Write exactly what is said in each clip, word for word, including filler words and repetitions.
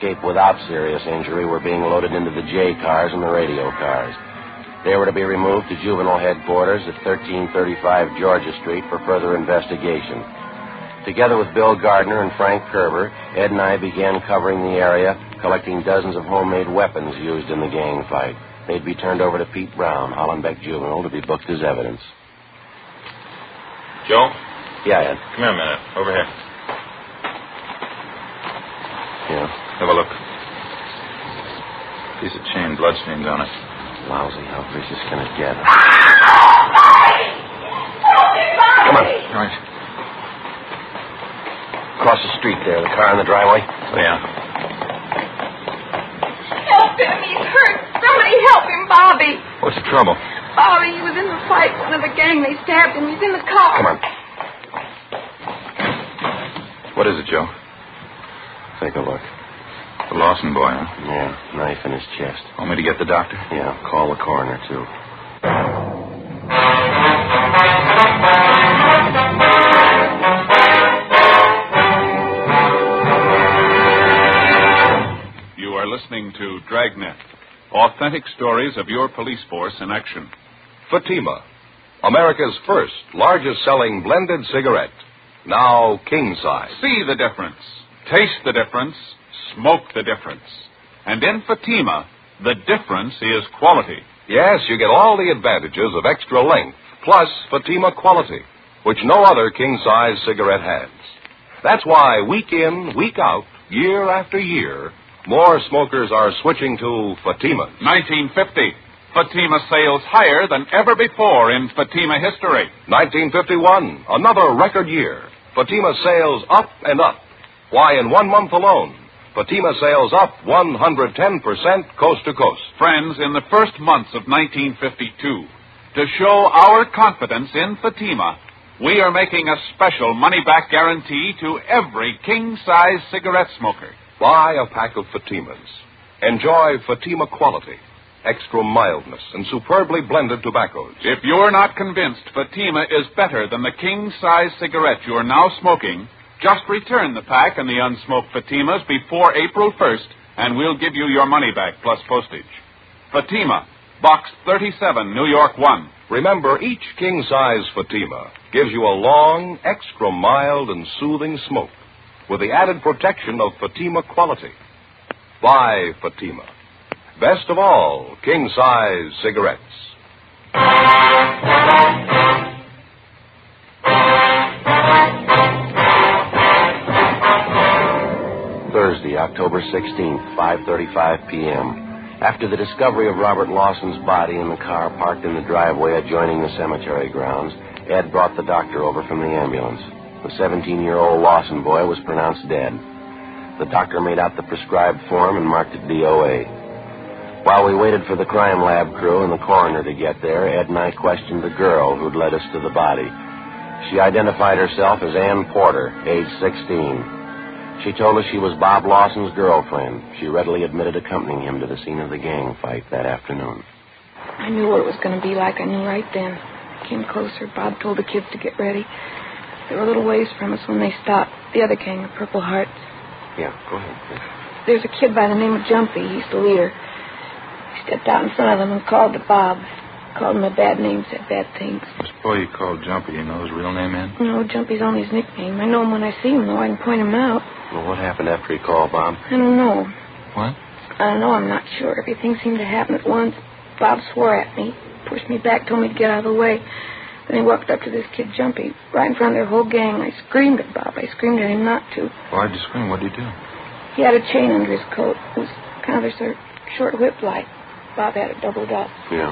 escape without serious injury were being loaded into the J cars and the radio cars. They were to be removed to juvenile headquarters at thirteen thirty-five Georgia Street for further investigation. Together with Bill Gardner and Frank Kerber, Ed and I began covering the area, collecting dozens of homemade weapons used in the gang fight. They'd be turned over to Pete Brown, Hollenbeck Juvenile, to be booked as evidence. Joe? Yeah, Ed. Come here a minute. Over here. Yeah? Have a look. Piece of chain, bloodstains on it. Lousy. How vicious can it get? Come on. All right. Across the street there, the car in the driveway? Oh, yeah. Help him. He's hurt. Somebody help him, Bobby. What's the trouble? Bobby, he was in the fight with one of the gang. They stabbed him. He's in the car. Come on. What is it, Joe? Take a look. The Lawson boy, huh? Yeah, knife in his chest. Want me to get the doctor? Yeah, call the coroner, too. You are listening to Dragnet, authentic stories of your police force in action. Fatima, America's first largest-selling blended cigarette, now king size. See the difference, taste the difference, smoke the difference. And in Fatima, the difference is quality. Yes, you get all the advantages of extra length, plus Fatima quality, which no other king-size cigarette has. That's why week in, week out, year after year, more smokers are switching to Fatimas. nineteen fifty, Fatima sales higher than ever before in Fatima history. nineteen fifty-one, another record year. Fatima sales up and up. Why, in one month alone, Fatima sales up one hundred ten percent coast to coast. Friends, in the first months of nineteen fifty-two, to show our confidence in Fatima, we are making a special money-back guarantee to every king-size cigarette smoker. Buy a pack of Fatimas. Enjoy Fatima quality, extra mildness, and superbly blended tobaccos. If you're not convinced Fatima is better than the king-size cigarette you're now smoking, just return the pack and the unsmoked Fatimas before April first, and we'll give you your money back plus postage. Fatima, Box thirty-seven, New York one. Remember, each king-size Fatima gives you a long, extra mild, and soothing smoke with the added protection of Fatima quality. Buy Fatima. Best of all, king-size cigarettes. Thursday, October sixteenth, five thirty-five p.m. After the discovery of Robert Lawson's body in the car parked in the driveway adjoining the cemetery grounds, Ed brought the doctor over from the ambulance. The seventeen-year-old Lawson boy was pronounced dead. The doctor made out the prescribed form and marked it D O A. While we waited for the crime lab crew and the coroner to get there, Ed and I questioned the girl who'd led us to the body. She identified herself as Ann Porter, age sixteen. She told us she was Bob Lawson's girlfriend. She readily admitted accompanying him to the scene of the gang fight that afternoon. I knew what it was going to be like. I knew right then. I came closer. Bob told the kids to get ready. They were a little ways from us when they stopped. The other gang, the Purple Hearts. Yeah, go ahead. There's a kid by the name of Jumpy. He's the leader. He stepped out in front of them and called to Bob. Called him a bad name, said bad things. This boy you called Jumpy, you know his real name, Ann? No, Jumpy's only his nickname. I know him when I see him, though. I can point him out. Well, what happened after he called, Bob? I don't know. What? I don't know. I'm not sure. Everything seemed to happen at once. Bob swore at me, pushed me back, told me to get out of the way. Then he walked up to this kid, Jumpy, right in front of their whole gang. I screamed at Bob. I screamed at him not to. Why'd you scream? What'd you do? He had a chain under his coat. It was kind of a sort of short whip-like. Bob had it doubled up. Yeah.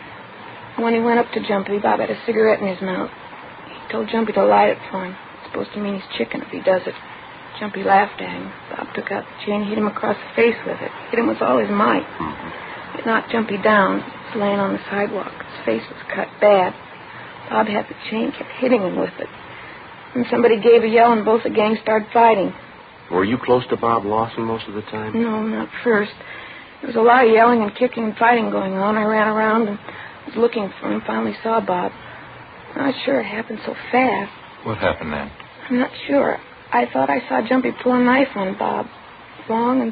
When he went up to Jumpy, Bob had a cigarette in his mouth. He told Jumpy to light it for him. It's supposed to mean he's chicken if he does it. Jumpy laughed at him. Bob took out the chain, hit him across the face with it. Hit him with all his might. Mm-hmm. It knocked Jumpy down. He was laying on the sidewalk. His face was cut bad. Bob had the chain, kept hitting him with it. And somebody gave a yell, and both the gangs started fighting. Were you close to Bob Lawson most of the time? No, not first. There was a lot of yelling and kicking and fighting going on. I ran around and was looking for him. Finally saw Bob. I'm not sure it happened so fast. What happened then? I'm not sure. I thought I saw Jumpy pull a knife on Bob. Long and